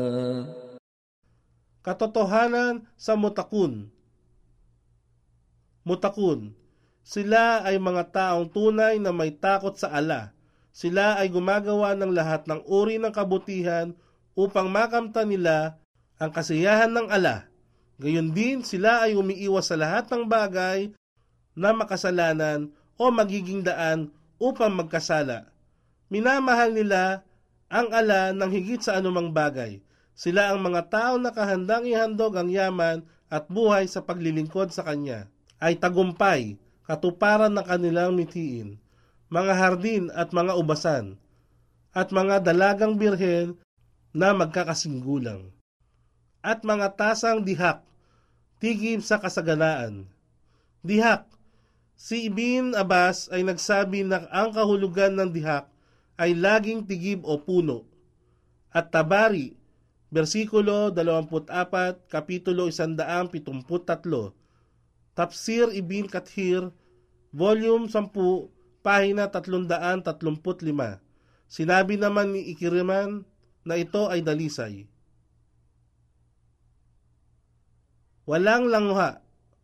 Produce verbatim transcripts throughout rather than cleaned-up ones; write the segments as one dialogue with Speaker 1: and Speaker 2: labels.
Speaker 1: Katotohanan sa Mutakun. Mutakun, sila ay mga taong tunay na may takot sa Allah. Sila ay gumagawa ng lahat ng uri ng kabutihan upang makamtan nila ang kasiyahan ng Allah. Gayon din, sila ay umiiwas sa lahat ng bagay na makasalanan o magiging daan upang magkasala. Minamahal nila ang Allah ng higit sa anumang bagay. Sila ang mga taong nakahandang ihandog ang yaman at buhay sa paglilingkod sa Kanya. Ay tagumpay, katuparan ng kanilang mithiin, mga hardin at mga ubasan, at mga dalagang birhen na magkakasinggulang, at mga tasang dihak, tigib sa kasaganaan. Dihak, si Ibn Abbas ay nagsabi na ang kahulugan ng dihak ay laging tigib o puno. At Tabari, versikulo dalawampu't apat, kapitulo one seventy-three, Tafsir Ibn Kathir, volume ten, pahina three thirty-five. Sinabi naman ni Ikriman na ito ay dalisay. Walang langha,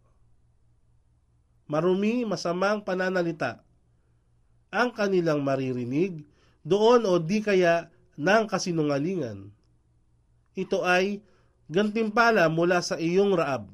Speaker 1: marumi, masamang pananalita ang kanilang maririnig doon o di kaya ng kasinungalingan. Ito ay gantimpala mula sa iyong Raab.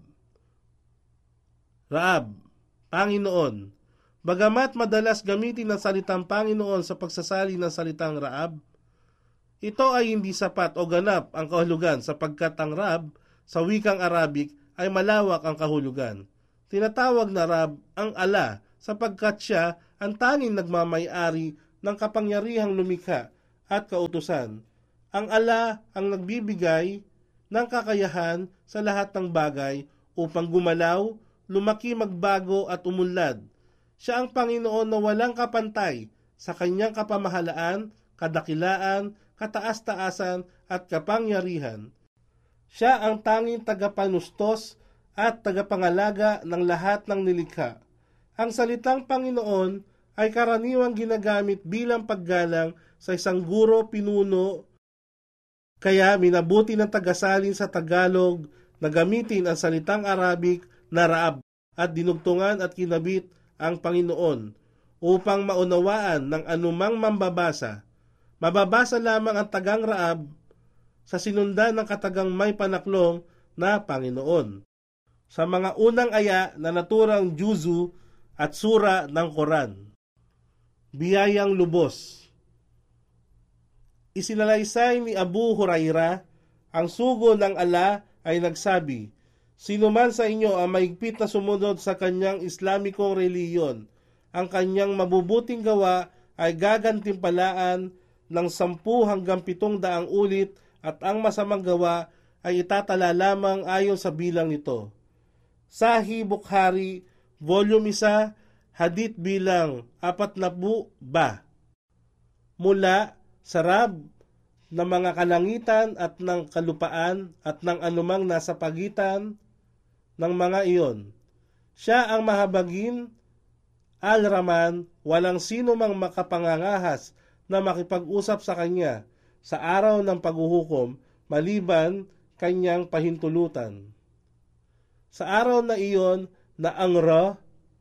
Speaker 1: Raab, Panginoon. Bagamat madalas gamitin ang salitang Panginoon sa pagsasali ng salitang Raab, ito ay hindi sapat o ganap ang kahulugan sapagkat ang Raab sa wikang Arabic ay malawak ang kahulugan. Tinatawag na Raab ang Allah sapagkat siya ang tanging nagmamay-ari ng kapangyarihang lumikha at kautusan. Ang Allah ang nagbibigay ng kakayahan sa lahat ng bagay upang gumalaw, lumaki, magbago at umunlad. Siya ang Panginoon na walang kapantay sa kanyang kapamahalaan, kadakilaan, kataas-taasan at kapangyarihan. Siya ang tanging tagapanustos at tagapangalaga ng lahat ng nilikha. Ang salitang Panginoon ay karaniwang ginagamit bilang paggalang sa isang guro pinuno, kaya minabuti ng tagasalin sa Tagalog na gamitin ang salitang Arabic na Raab at dinugtungan at kinabit ang Panginoon upang maunawaan ng anumang mambabasa. Mababasa lamang ang tagang Raab sa sinundan ng katagang may panaklong na Panginoon. Sa mga unang aya na naturang juzu at sura ng Quran. Biyayang lubos. Isinalaysay ni Abu Hurairah, ang sugo ng Allah ay nagsabi, sino man sa inyo ang maigpit na sumunod sa kanyang Islamikong reliyon, ang kanyang mabubuting gawa ay gagantimpalaan ng sampu hanggang pitong daang ulit at ang masamang gawa ay itatala lamang ayon sa bilang nito. Sahih Bukhari, volume one, hadith bilang apat na bu ba. Mula sa Rab ng mga kalangitan at ng kalupaan at ng anumang nasa pagitan ng mga iyon. Siya ang mahabagin, Al-Rahman, walang sino mang makapangangahas na makipag-usap sa kanya sa araw ng paghuhukom maliban kanyang pahintulutan. Sa araw na iyon na ang Ra,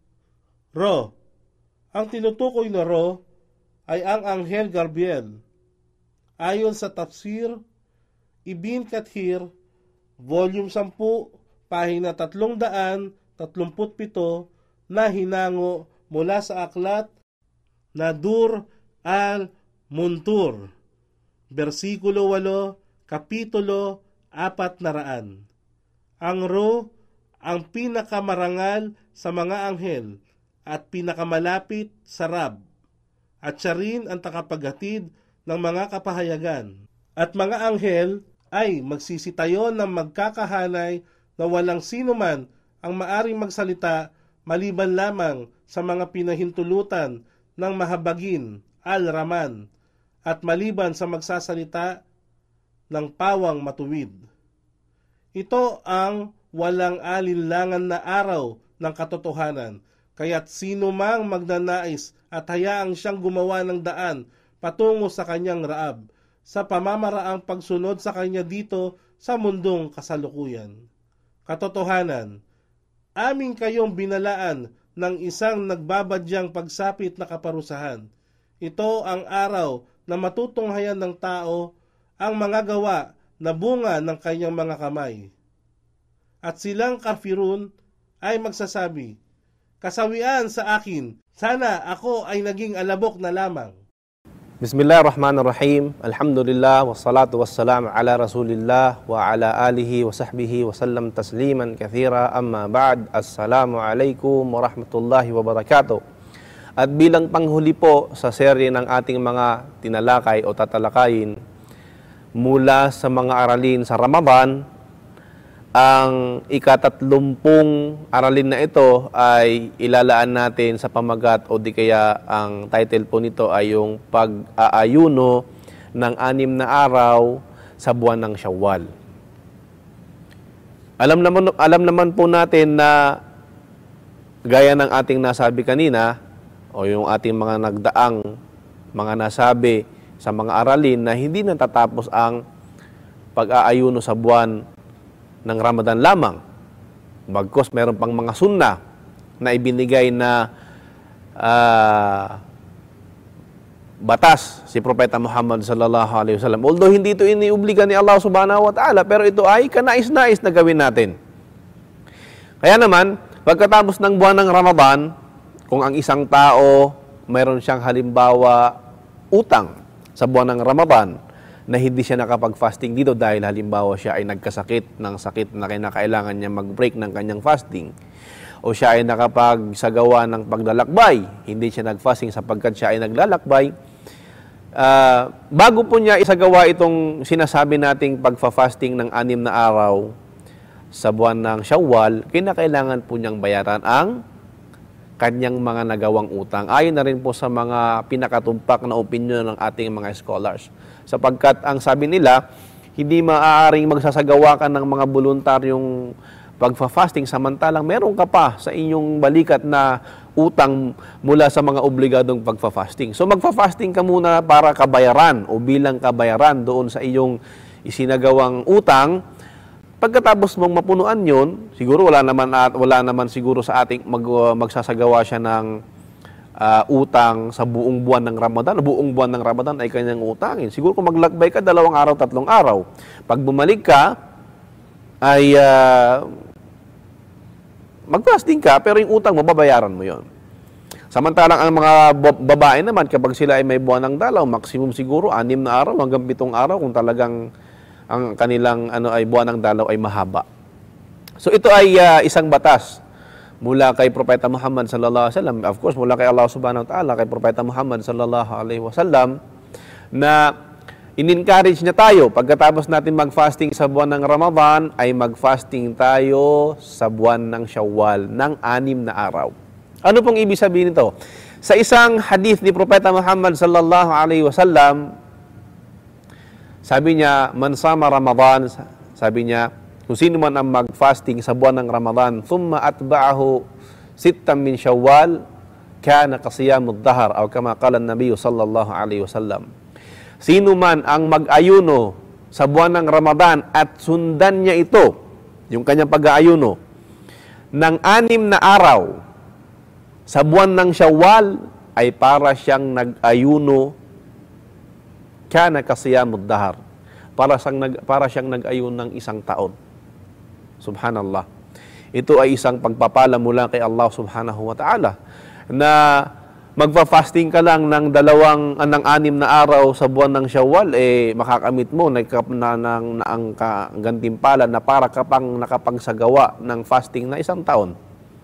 Speaker 1: Ro, ang tinutukoy na Ro ay ang Anghel Gabriel. Ayon sa Tafsir Ibn Kathir, volume ten, pahina three thirty-seven, na hinango mula sa aklat na Dur al-Muntur, versikulo eight, kapitulo apat na raan. Ang Ro, ang pinakamarangal sa mga anghel at pinakamalapit sa Rab, at siya rin ang takapaghatid ng mga kapahayagan. At mga anghel ay magsisitayo ng magkakahanay na walang sino man ang maaring magsalita maliban lamang sa mga pinahintulutan ng mahabagin, Al-Rahman, at maliban sa magsasalita ng pawang matuwid. Ito ang walang alinlangan na araw ng katotohanan, kaya't sino mang magnanais at hayaang siyang gumawa ng daan patungo sa kanyang Raab, sa pamamaraang pagsunod sa kanya dito sa mundong kasalukuyan. Katotohanan, amin kayong binalaan ng isang nagbabadyang pagsapit na kaparusahan. Ito ang araw na matutunghayan ng tao ang mga gawa na bunga ng kanyang mga kamay. At silang kafirun ay magsasabi, kasawian sa akin, sana ako ay naging alabok na lamang.
Speaker 2: Bismillahirrahmanirrahim. Alhamdulillah wassalatu wassalam ala Rasulillah wa ala alihi wa sahbihi wa sallam tasliman kathira, amma ba'd. Assalamu alaikum warahmatullahi wabarakatuh. At bilang panghuli po sa serye ng ating mga tinalakay o tatalakayin mula sa mga aralin sa Ramadan, ang ikatatlumpung aralin na ito ay ilalaan natin sa pamagat o di kaya ang title po nito ay yung pag-aayuno ng anim na araw sa buwan ng Syawal. Alam naman, alam naman po natin na gaya ng ating nasabi kanina o yung ating mga nagdaang mga nasabi sa mga aralin na hindi natatapos ang pag-aayuno sa buwan ng Ramadan lamang. Bagkus meron pang mga sunna na ibinigay na uh, batas si Propeta Muhammad sallallahu alaihi wasallam. Although hindi ito iniubliga ni Allah subhanahu wa ta'ala, pero ito ay kanais-nais na gawin natin. Kaya naman, pagkatapos ng buwan ng Ramadan, kung ang isang tao mayroon siyang halimbawa utang sa buwan ng Ramadan, na hindi siya nakapag-fasting dito dahil halimbawa siya ay nagkasakit ng sakit na kinakailangan niya mag-break ng kanyang fasting, o siya ay nakapagsagawa ng paglalakbay, hindi siya nag-fasting sapagkat siya ay naglalakbay, uh, bago po niya isagawa itong sinasabi nating pagfa-fasting ng anim na araw sa buwan ng Syawal, kinakailangan po niyang bayaran ang kanyang mga nagawang utang. Ayon na rin po sa mga pinakatumpak na opinion ng ating mga scholars. Sapagkat ang sabi nila, hindi maaaring magsasagawa ka ng mga voluntaryong pagfa-fasting samantalang meron ka pa sa inyong balikat na utang mula sa mga obligadong pagfa-fasting. So magfa-fasting ka muna para kabayaran o bilang kabayaran doon sa iyong isinagawang utang. Pagkatapos mong mapunuan yon, siguro wala naman at wala naman siguro sa ating mag, uh, magsasagawa siya ng uh, utang sa buong buwan ng Ramadan. Buong buwan ng Ramadan ay kanyang utangin. Siguro kung maglakbay ka dalawang araw, tatlong araw. Pag bumalik ka ay uh, mag-fasting ka, pero yung utang mo babayaran mo yon. Samantalang ang mga babae naman, kapag sila ay may buwan ng dalaw, maximum siguro anim na araw hanggang pitong araw kung talagang ang kanilang ano ay buwan ng dalaw ay mahaba. So ito ay uh, isang batas mula kay Propeta Muhammad sallallahu alaihi wasallam, of course mula kay Allah subhanahu wa ta'ala, kay Propeta Muhammad sallallahu alaihi wasallam, na in-encourage niya tayo pagkatapos natin mag-fasting sa buwan ng Ramadan ay mag-fasting tayo sa buwan ng Syawal ng anim na araw. Ano pong ibig sabihin nito? Sa isang hadith ni Propeta Muhammad sallallahu alaihi wasallam, sabi niya, man sama Ramadan, sabi niya, kung sino man ang mag-fasting sa buwan ng Ramadan, thumma atba'ahu sittam min Syawal, kana kasiyamud dahar, o kama qala an-nabiy sallallahu alaihi wasallam. Sino man ang mag-ayuno sa buwan ng Ramadan at sundan niya ito, yung kanyang pag-aayuno, ng anim na araw sa buwan ng Syawal, ay para siyang nag-ayuno kana kasiyamud dahar, para siyang nag para siyang nag-ayun ng isang taon. Subhanallah. Ito ay isang pagpapala mula kay Allah subhanahu wa ta'ala na magfa-fasting ka lang ng dalawang ng anim na araw sa buwan ng Syawal, eh makakamit mo na, na, na, na ang gantimpala na para ka pang nakapagsagawa ng fasting na isang taon.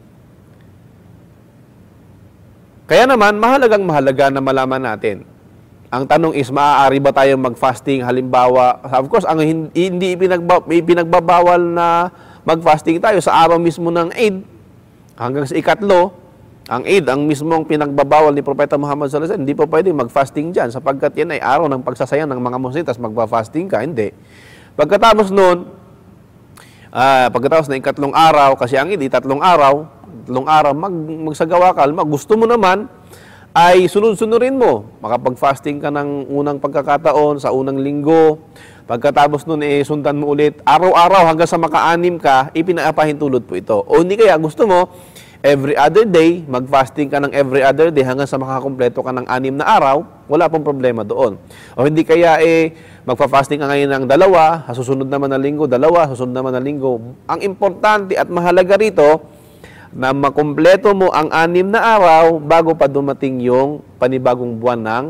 Speaker 2: Kaya naman mahalagang mahalaga na malaman natin. Ang tanong is, maaari ba tayong mag-fasting? Halimbawa, of course, ang hindi, hindi pinagba, pinagbabawal na mag-fasting tayo sa araw mismo ng Eid hanggang sa ikatlo. Ang Eid, ang mismong pinagbabawal ni Propeta Muhammad sallallahu alaihi wasallam, hindi pa pwede mag-fasting dyan sapagkat yan ay araw ng pagsasayang ng mga Muslim, tas magpa-fasting ka, hindi. Pagkatapos nun, uh, pagkatapos ng ikatlong araw, kasi ang Eid, tatlong araw, tatlong araw, mag, magsagawa ka, mag, gusto mo naman, ay sunod-sunurin mo. Makapag-fasting ka ng unang pagkakataon sa unang linggo. Pagkatapos nun, eh, sundan mo ulit. Araw-araw hanggang sa maka-anim ka, ipinaapahintulot po ito. O hindi kaya gusto mo, every other day, mag-fasting ka ng every other day hanggang sa makakumpleto ka ng anim na araw, wala pong problema doon. O hindi kaya, eh, magpa-fasting ka ngayon ng dalawa, susunod naman na linggo, dalawa, susunod naman na linggo. Ang importante at mahalaga rito, na makumpleto mo ang anim na araw bago pa dumating yung panibagong buwan ng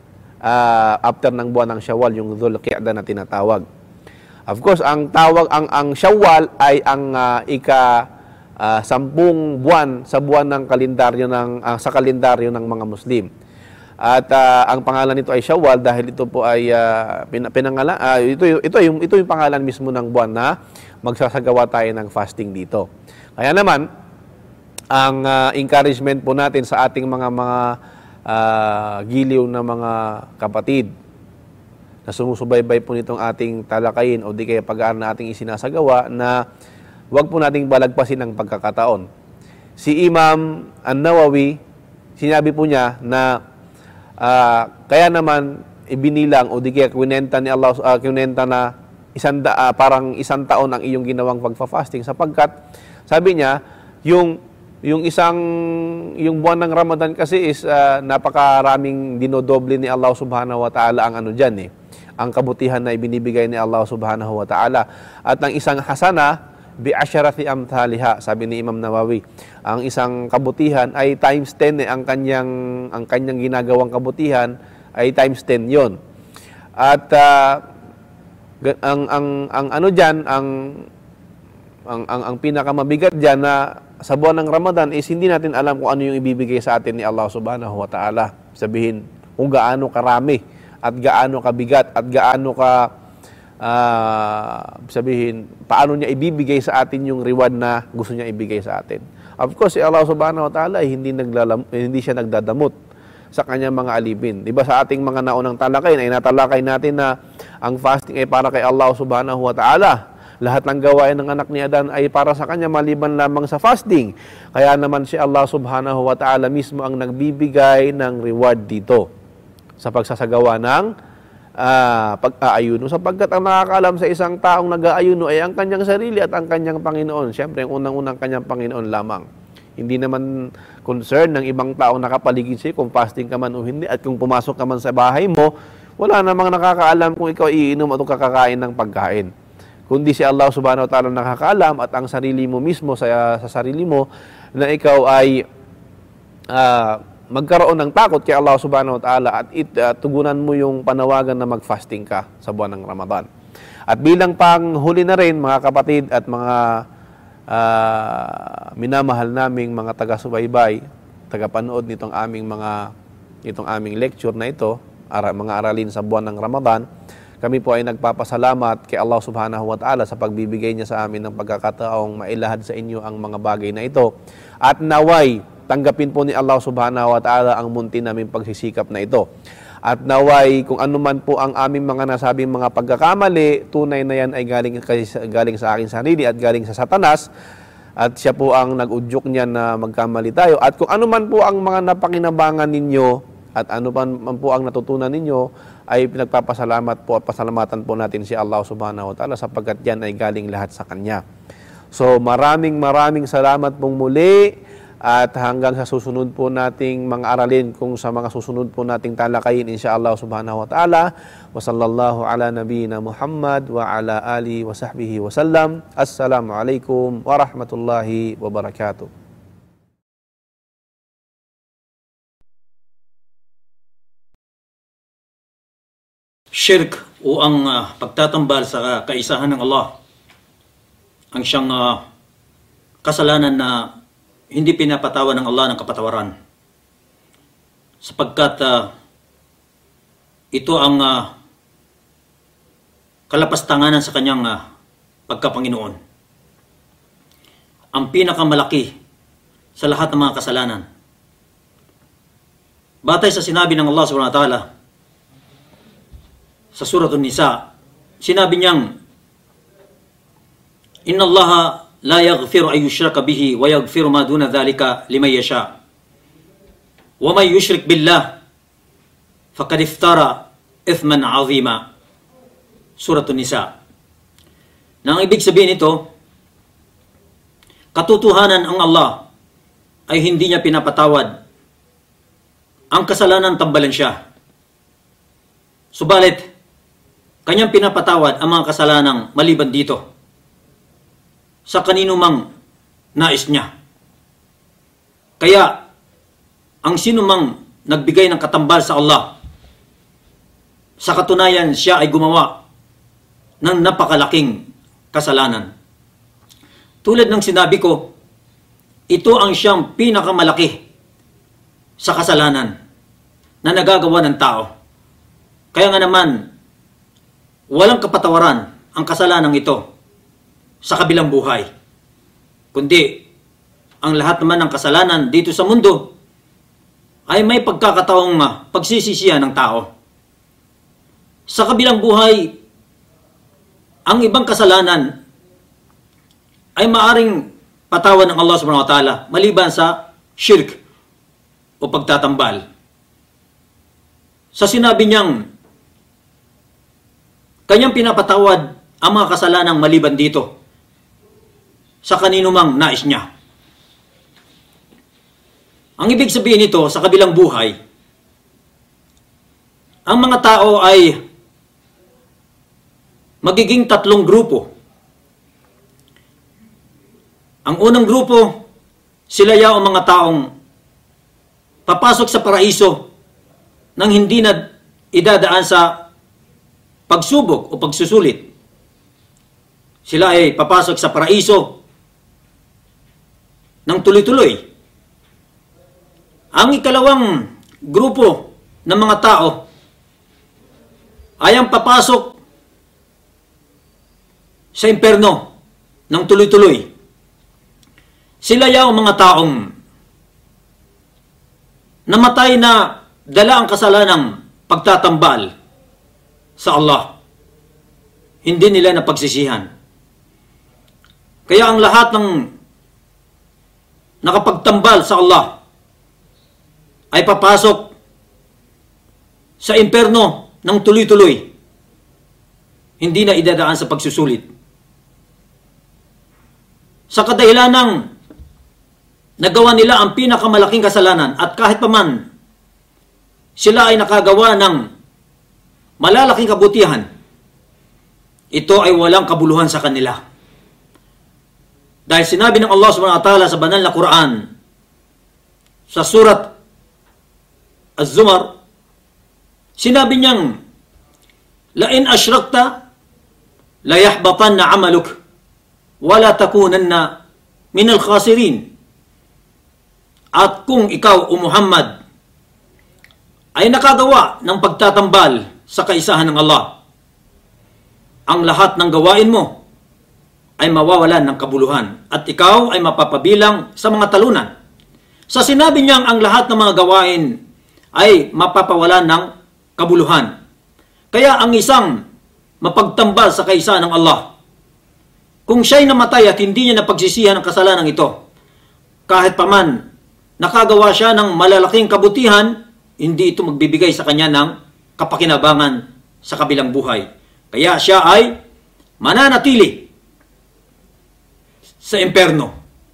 Speaker 2: uh, after ng buwan ng Shawwal, yung Dhul Qi'dah na tinatawag. Of course, ang tawag ang ang Shawwal ay ang uh, ika uh, sampung buwan sa buwan ng kalendaryo ng uh, sa kalendaryo ng mga Muslim. At uh, ang pangalan nito ay Shawwal dahil ito po ay uh, pinangalan uh, ito ito yung ito yung pangalan mismo ng buwan na magsasagawa tayo ng fasting dito. Kaya naman ang uh, encouragement po natin sa ating mga mga uh, giliw na mga kapatid na sumusubaybay po nitong ating talakayin o di kaya pag-aaral na ating isinasagawa na huwag po nating balagpasin ang pagkakataon. Si Imam An-Nawawi, sinabi po niya na uh, kaya naman ibinilang o di kaya kwinenta ni Allah, uh, kwinenta na isang da, uh, parang isang taon ang iyong ginawang pagfa-fasting sapagkat sabi niya yung Yung isang, yung buwan ng Ramadan kasi is uh, napakaraming dinodoble ni Allah subhanahu wa ta'ala ang ano dyan eh. Ang kabutihan na ibinibigay ni Allah subhanahu wa ta'ala. At ang isang hasana, bi'asharati amthaliha, sabi ni Imam Nawawi. Ang isang kabutihan ay times ten eh. Ang kanyang, ang kanyang ginagawang kabutihan ay times ten yon. At uh, ang, ang, ang ano dyan, ang, ang, ang, ang pinakamabigat dyan na sa buwan ng Ramadan is hindi natin alam kung ano yung ibibigay sa atin ni Allah subhanahu wa ta'ala. Sabihin kung gaano karami at gaano kabigat at gaano ka uh, sabihin paano niya ibibigay sa atin yung reward na gusto niya ibigay sa atin. Of course, si Allah subhanahu wa ta'ala ay hindi, naglalam, hindi siya nagdadamot sa kanyang mga alipin. Diba sa ating mga naunang talakay ay natalakay natin na ang fasting ay para kay Allah subhanahu wa ta'ala. Lahat ng gawain ng anak ni Adan ay para sa kanya maliban lamang sa fasting. Kaya naman si Allah subhanahu wa ta'ala mismo ang nagbibigay ng reward dito sa pagsasagawa ng uh, pag-aayuno. Sapagkat ang nakakaalam sa isang taong nag-aayuno ay ang kanyang sarili at ang kanyang Panginoon. Siyempre, ang unang-unang kanyang Panginoon lamang. Hindi naman concern ng ibang taong nakapaligid siya kung fasting ka man o hindi. At kung pumasok ka man sa bahay mo, wala namang nakakaalam kung ikaw iinom o kakakain ng pagkain. Kundi si Allah subhanahu wa ta'ala nakakaalam at ang sarili mo mismo sa, sa sarili mo na ikaw ay uh, magkaroon ng takot kay Allah subhanahu wa ta'ala at it, uh, tugunan mo yung panawagan na mag-fasting ka sa buwan ng Ramadan. At bilang panghuli na rin mga kapatid at mga uh, minamahal naming mga taga-subaybay, taga-panood nitong aming mga itong aming lecture na ito, ara, mga aralin sa buwan ng Ramadan, kami po ay nagpapasalamat kay Allah subhanahu wa ta'ala sa pagbibigay niya sa amin ng pagkakataong mailahad sa inyo ang mga bagay na ito. At naway, tanggapin po ni Allah subhanahu wa ta'ala ang munti naming pagsisikap na ito. At naway, kung ano man po ang aming mga nasabing mga pagkakamali, tunay na yan ay galing, galing sa aking sarili at galing sa Satanas. At siya po ang nag-udyok niya na magkamali tayo. At kung ano man po ang mga napakinabangan ninyo, at ano man po ang natutunan ninyo, ay pinagpapasalamat po at pasalamatan po natin si Allah subhanahu wa ta'ala sapagkat yan ay galing lahat sa Kanya. So maraming maraming salamat pong muli at hanggang sa susunod po nating mga aralin kung sa mga susunod po nating talakayin insyaAllah subhanahu wa ta'ala. Wa sallallahu ala nabiyina Muhammad wa ala alihi wa sahbihi wa sallam. Assalamualaikum warahmatullahi wabarakatuh.
Speaker 3: Shirk o ang uh, pagtatambal sa kaisahan ng Allah ang siyang uh, kasalanan na hindi pinapatawan ng Allah ng kapatawaran sapagkat uh, ito ang uh, kalapastanganan sa kanyang uh, pagkapanginoon, ang pinakamalaki sa lahat ng mga kasalanan. Batay sa sinabi ng Allah subhanahu wa ta'ala sa Surah An-Nisa, sinabi niyang, Inna Allaha la yaghfiru ay yushraka bihi wa yaghfiru ma duna dhalika liman yasha. wa may yushrik billah faqad iftara ithman azima. Suratun Nisa. Nang ibig sabihin ito, katotohanan ang Allah ay hindi niya pinapatawad ang kasalanan, tambalan siya. Subalit, kanyang pinapatawad ang mga kasalanang maliban dito sa kanino mang nais niya. Kaya, ang sino mang nagbigay ng katambal sa Allah, sa katunayan siya ay gumawa ng napakalaking kasalanan. Tulad ng sinabi ko, ito ang siyang pinakamalaki sa kasalanan na nagagawa ng tao. Kaya nga naman, walang kapatawaran ang kasalanang ito sa kabilang buhay. Kundi, ang lahat naman ng kasalanan dito sa mundo ay may pagkakataong pagsisisihan ng tao. Sa kabilang buhay, ang ibang kasalanan ay maaring patawan ng Allah subhanahu wa ta'ala maliban sa shirk o pagtatambal. Sa sinabi niyang kanyang pinapatawad ang mga kasalanang maliban dito sa kanino mang nais niya. Ang ibig sabihin nito sa kabilang buhay, ang mga tao ay magiging tatlong grupo. Ang unang grupo, sila yaw ang mga taong papasok sa paraiso nang hindi na idadaan sa pagsubok o pagsusulit. Sila ay papasok sa paraiso ng tuloy-tuloy. Ang ikalawang grupo ng mga tao ay ang papasok sa imperno ng tuloy-tuloy. Sila yaw ang mga taong namatay na dala ang kasalanang pagtatambal sa Allah. Hindi nila napagsisihan. Kaya ang lahat ng nakapagtambal sa Allah ay papasok sa imperno ng tuloy-tuloy. Hindi na idadaan sa pagsusulit. Sa kadahilan ng nagawa nila ang pinakamalaking kasalanan at kahit paman sila ay nakagawa ng malalaking kabutihan, ito ay walang kabuluhan sa kanila. Dahil sinabi ng Allah subhanahu wa ta'ala sa banal na Quran, sa surat Az-Zumar, sinabi niyang, "La in asyrakta, la yahbatanna 'amaluk, wa la takunanna minal khasirin." At kung ikaw, O Muhammad, ay nakagawa ng pagtatambal sa kaisahan ng Allah, ang lahat ng gawain mo ay mawawalan ng kabuluhan at ikaw ay mapapabilang sa mga talunan. Sa sinabi niyang ang lahat ng mga gawain ay mapapawalan ng kabuluhan. Kaya ang isang mapagtambal sa kaisahan ng Allah, kung siya'y namatay at hindi niya napagsisihan ang kasalanan ito, kahit paman nakagawa siya ng malalaking kabutihan, hindi ito magbibigay sa kanya ng kapakinabangan sa kabilang buhay. Kaya siya ay mananatili sa imperno.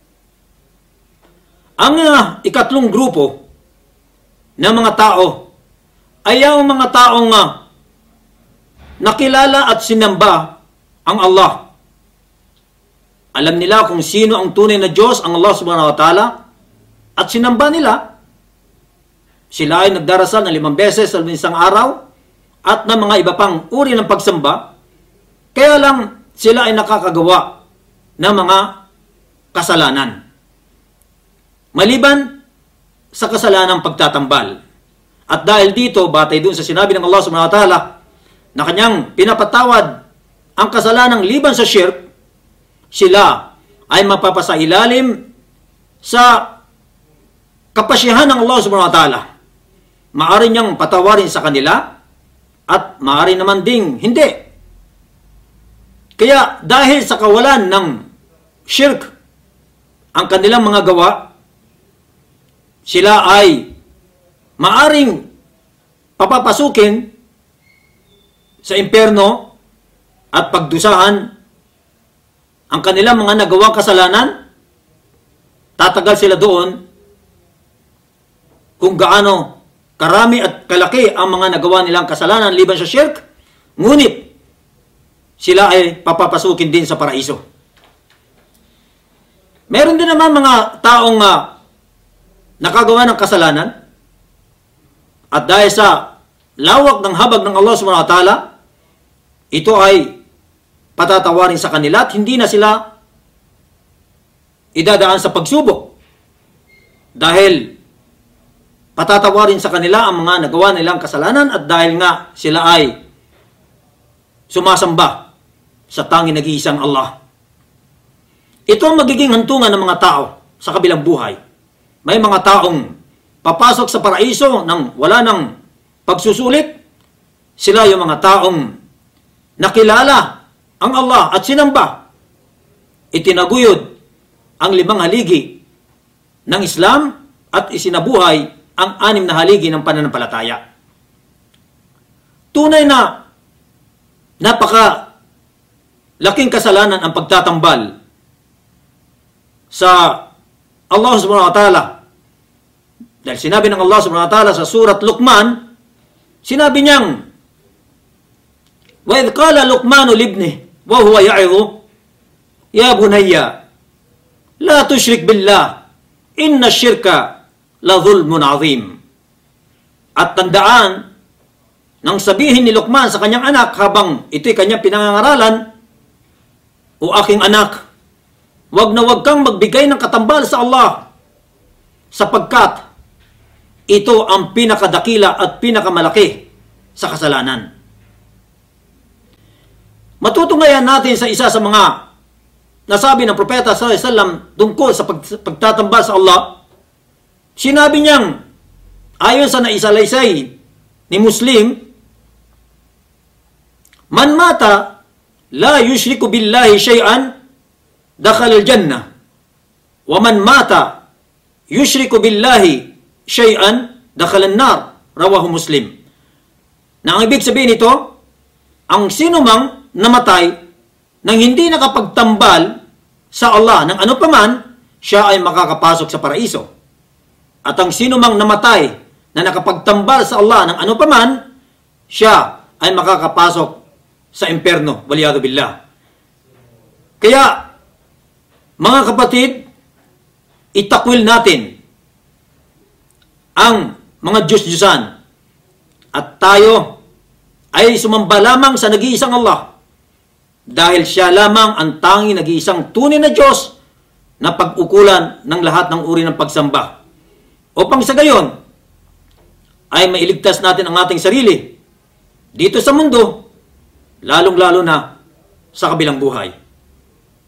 Speaker 3: Ang uh, ikatlong grupo ng mga tao ay ang mga taong uh, nakilala at sinamba ang Allah. Alam nila kung sino ang tunay na Diyos, ang Allah subhanahu wa ta'ala, at sinamba nila. Sila ay nagdarasal ng limang beses sa isang araw at ng mga iba pang uri ng pagsamba. Kaya lang sila ay nakakagawa ng mga kasalanan. Maliban sa kasalanang pagtatambal. At dahil dito, batay dun sa sinabi ng Allah subhanahu wa ta'ala na kanyang pinapatawad ang kasalanang liban sa shirk, sila ay mapapasailalim sa kapasyahan ng Allah subhanahu wa ta'ala. Maaari niyang patawarin sa kanila at maaari naman ding hindi. Kaya dahil sa kawalan ng shirk ang kanilang mga gawa, sila ay maaring papapasukin sa impyerno at pagdusahan ang kanilang mga nagawang kasalanan, tatagal sila doon kung gaano karami at kalaki ang mga nagawa nilang kasalanan liban sa shirk, ngunit sila ay papapasukin din sa paraiso. Meron din naman mga taong uh, nakagawa ng kasalanan at dahil sa lawak ng habag ng Allah subhanahu wa ta'ala, ito ay patatawarin sa kanila at hindi na sila idadaan sa pagsubok. Dahil patatawarin sa kanila ang mga nagawa nilang kasalanan at dahil nga sila ay sumasamba sa tanging nag-iisang Allah. Ito ang magiging hantungan ng mga tao sa kabilang buhay. May mga taong papasok sa paraiso nang wala ng pagsusulit. Sila yung mga taong nakilala ang Allah at sinamba. Itinaguyod ang limang haligi ng Islam at isinabuhay ang anim na haligi ng pananampalataya. Tunay na napaka laking kasalanan ang pagtatambal sa Allah subhanahu wa ta'ala. Dahil sinabi ng Allah subhanahu wa ta'ala sa surat Luqman, sinabi niyang, وَإِذْ قَالَ لُقْمَانُ لِابْنِهِ وَهُوَ يَعِظُ يَا بُنَيَّ لَا تُشْرِكْ بِاللَّهِ إِنَّ الشِّرْكَ لَظُلْمٌ عَظِيمٌ. At tandaan, nang sabihin ni Luqman sa kanyang anak habang ito'y kanyang pinangangaralan, o aking anak, wag na wag kang magbigay ng katambal sa Allah, sapagkat ito ang pinakadakila at pinakamalaki sa kasalanan. Matutunghayan natin sa isa sa mga nasabi ng Propeta sallallahu alaihi wasallam tungkol sa pag, pagtatambal sa Allah. Sinabi niyang, ayon sa naisalaysay ni Muslim, man mata la yushriku billahi shay'an dakhala al-jannah wa man mata yushriku billahi shay'an dakhala an-nar, rawahu Muslim. Na ang ibig sabihin nito, ang sino mang namatay nang hindi nakapagtambal sa Allah ng ano paman, siya ay makakapasok sa paraiso. At ang sino mang namatay na nakapagtambal sa Allah ng ano paman, siya ay makakapasok sa impyerno, waliyadu billah. Kaya, mga kapatid, itakwil natin ang mga Diyos-Diyusan at tayo ay sumamba lamang sa nag-iisang Allah dahil siya lamang ang tanging nag-iisang tunay na Diyos na pag-ukulan ng lahat ng uri ng pagsamba. Upang sa gayon ay mailigtas natin ang ating sarili dito sa mundo, lalong-lalo na sa kabilang buhay.